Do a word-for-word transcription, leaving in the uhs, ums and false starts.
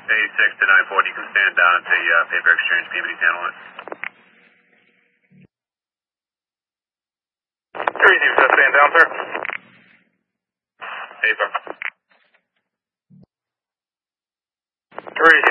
eighty-six to nine forty, you can stand down at the uh, paper exchange, Peabody's handling it. three zero, just stand down, sir. Paper. three